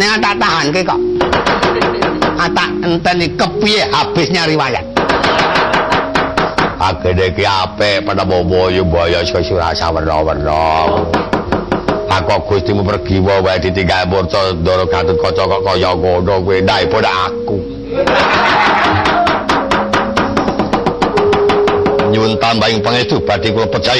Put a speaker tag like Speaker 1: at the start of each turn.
Speaker 1: nek tak tahanke kok. Tak enteni kepiye habisnya riwayat. Agene iki apik pada boyo sesura sawerna-werna. Aku Gustimu pergi wae ditinggal murca ndara Gatotkaca kok kaya ngono kuwi ndae pun aku. Nyuwun tambahing pangestu badhe kula percaya